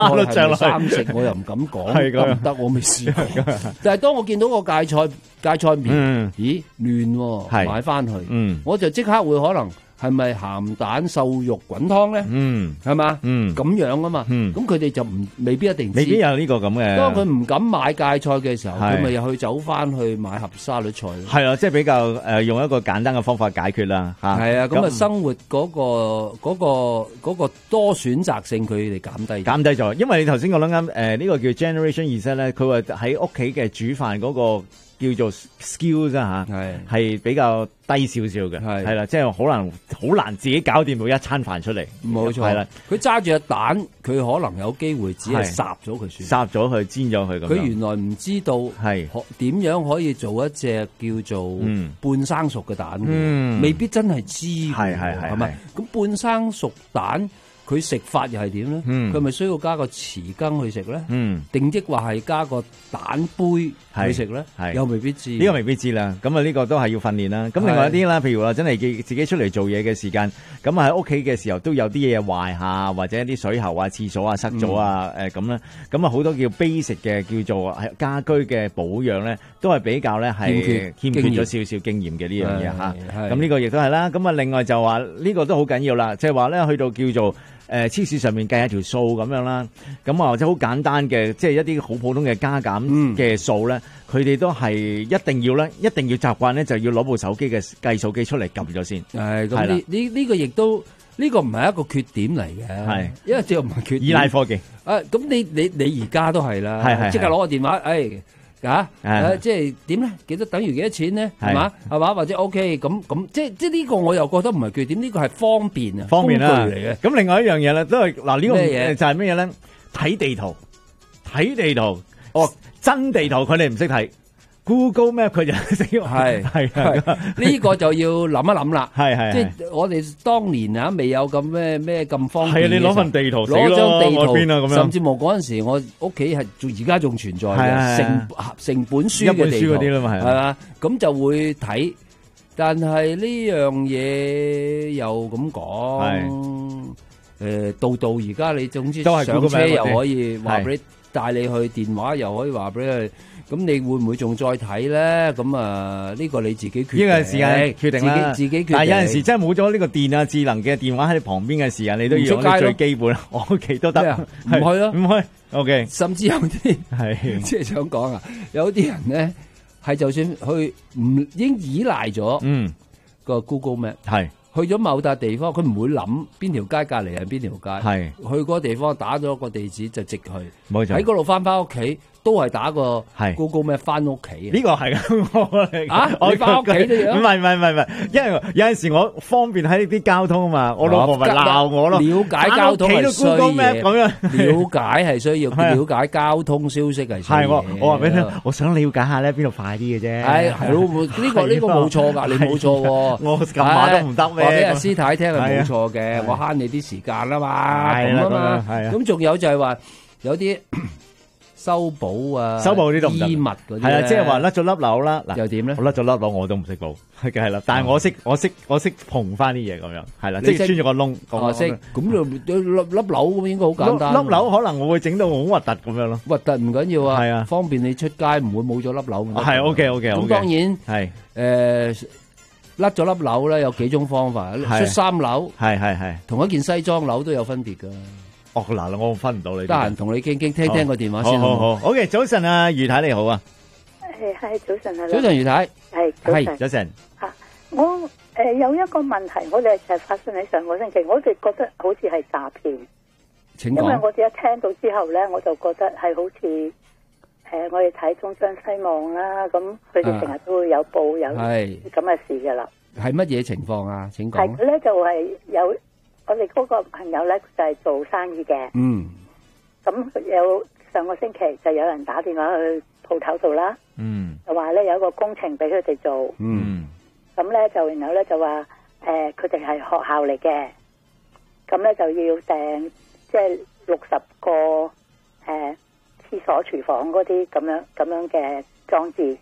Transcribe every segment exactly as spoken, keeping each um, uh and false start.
啱到漲落去三成我又唔敢講， 係咁得唔得？我未試過。但係當我見到個芥菜芥菜麵， 嗯咦亂喎， 係買翻去， 嗯我就即刻會可能係咪鹹蛋瘦肉滾湯咧？ 嗯係嘛？ 嗯咁樣啊嘛。 嗯咁佢哋就唔未必一定知。 未必有呢個咁嘅。 當佢唔敢買芥菜嘅時候， 係佢咪又去走翻去買盒沙律菜咯。 係啊，即係比較誒用一個簡單嘅方法解決啦嚇。 係啊，咁啊生活嗰個嗰個嗰個多選擇性，佢哋減低減低咗，因為你頭先講得啱誒，呢個叫 Generation Z 咧，佢話喺屋企嘅煮飯嗰個叫做 skills 啊嚇， 係係比較低少少嘅， 係係啦，即係好難好難自己搞掂到一餐飯出嚟， 冇錯。 係啦， 佢揸住隻蛋，佢可能有機會只係烚咗佢算。 烚咗佢煎咗佢咁樣。 佢原來唔知道係可點樣可以做一隻叫做嗯半生熟嘅蛋嘅， 嗯未必真係知嘅係係係係咪？咁半生熟蛋佢食法又係點咧？ 嗯佢咪需要加個匙羹去食咧？ 嗯， 定抑或係加個蛋杯去食咧？ 係又未必知。 呢個未必知啦。咁啊呢個都係要訓練啦。咁另外一啲啦，譬如話真係自自己出嚟做嘢嘅時間，咁啊喺屋企嘅時候都有啲嘢壞下，或者一啲水喉啊、廁所啊塞咗啊，誒咁咧，咁啊好多叫 basic 嘅叫做係家居嘅保養咧，都係比較咧係欠缺咗少少經驗嘅呢樣嘢嚇。咁呢個亦都係啦。咁啊另外就話呢個都好緊要啦，即係話咧去到叫做誒超市上面計一條數咁樣啦，咁啊或者好簡單嘅，即係一啲好普通嘅加減嘅數咧，佢哋都係一定要咧，一定要習慣咧，就要攞部手機嘅計數機出嚟撳咗先。 係咁呢呢呢個亦都呢個唔係一個缺點嚟嘅， 係因為只唔係缺點依賴科技。 啊，咁你你你而家都係啦， 係係即刻攞個電話，誒。啊！ 係即係點咧？幾多等於幾多錢咧？ 係係嘛？係嘛？或者 OK 咁咁，即係即係呢個我又覺得唔係缺點，呢個係方便啊， 方便啦工具嚟嘅。 咁另外一樣嘢咧，都係嗱呢個咩嘢就係咩嘢咧？睇地圖，睇地圖，哦，真地圖佢哋唔識睇。Google Map 佢就識用， 係係係呢個就要諗一諗啦。 係係， 即係我哋當年啊，未有咁咩咩咁方便。 係你攞份地圖， 攞張地圖， 邊啊， 甚至乎嗰陣時我屋企係仲而家仲存在嘅成成本書嘅地圖嗰啲啦嘛， 係嘛？咁就會睇，但係呢樣嘢又咁講，誒，到到而家你總之上車又可以話俾你帶你去，電話又可以話俾你去。咁你會唔會仲再睇咧？咁啊，呢個你自己決定。 呢個時間決定啦， 自己自己決定。 但係有陣時真係冇咗呢個電啊智能嘅電話喺你旁邊嘅時間，你都要用最基本。我屋企都得， 唔去咯， 唔去。O K。 甚至有啲係即係想講啊，有啲人咧係就算去唔已經依賴咗嗯個 Google Map 係去咗某笪地方，佢唔會諗邊條街隔離係邊條街， 係去嗰個地方打咗個地址就直去， 冇錯。 喺嗰度翻翻屋企。都係打個 Google Map 翻屋企呢個係啊！我翻屋企都要， 唔係唔係唔係，因為有陣時我方便喺呢啲交通啊嘛，我老婆咪鬧我咯。 了解交通係需要咁樣， 了解係需要，了解交通消息係需要。 係我我話俾你聽，我想了解下咧邊度快啲嘅啫。 係係咯，呢個呢個冇錯㗎，你冇錯喎。 我撳碼都唔得咩？ 話俾阿師太聽係冇錯嘅，我慳你啲時間啊嘛，咁啊嘛。咁仲有就係話有啲。修補啊， 修補呢度唔得， 衣物嗰啲係啊，即係話甩咗粒鈕啦，嗱又點咧？ 我甩咗粒鈕我都唔識補，係嘅係啦，但係我識我識我識縫翻啲嘢咁樣，係啦，即係穿咗個窿， 我識，咁就粒粒鈕咁應該好簡單。 粒鈕可能我會整到好核突咁樣咯， 核突唔緊要啊， 係啊， 方便你出街唔會冇咗粒鈕。 係 OK OK OK。 咁當然係誒甩咗粒鈕咧，有幾種方法，出三鈕， 係係係， 同一件西裝鈕都有分別㗎。 哦嗱，我分唔到你。 得閒同你傾傾，聽聽個電話先。 好好好。OK，早晨啊，余太你好啊。 誒係早晨啊。 早晨，余太。 係早晨。 早晨。 嚇，我誒有一個問題，我哋就係發生喺上個星期，我哋覺得好似係詐騙。 請講。 因為我哋一聽到之後咧，我就覺得係好似誒我哋睇中商西望啦，咁佢哋成日都會有報有咁嘅事㗎啦。 係乜嘢情況啊？請講。 係咧就係有。我哋嗰個朋友咧就係做生意嘅， 嗯， 咁有上個星期就有人打電話去鋪頭度啦， 嗯， 就話咧有一個工程俾佢哋做， 嗯， 咁咧就然後咧就話誒佢哋係學校嚟嘅，咁咧就要訂即係六十個誒廁所廚房嗰啲咁樣咁樣嘅裝置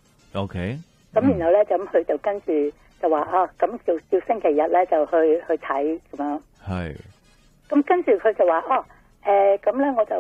，OK， 咁然後咧咁佢就跟住。就話啊，咁就叫星期日咧就去去睇咁樣。 係。 咁跟住佢就話哦， 誒咁咧我就